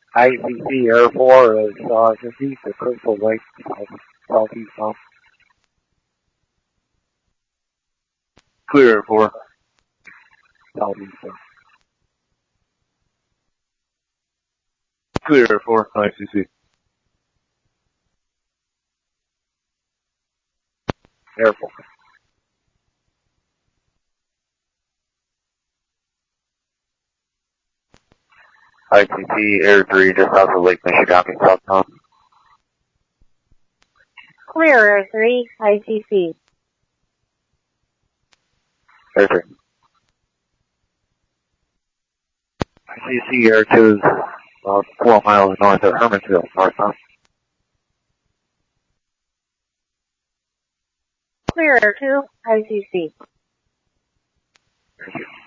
ICC Air 4 is just east of Crystal Lake, southeast of. Clear Air 4. Southeast of. Clear Air 4, ICC. Air 4. ICC Air 3, just south of Lake Michigan, southbound. Clear Air 3, ICC. Air 3. ICC Air 2 is about 4 miles north of Hermansville, northbound. Clear Air 2, ICC. Thank you.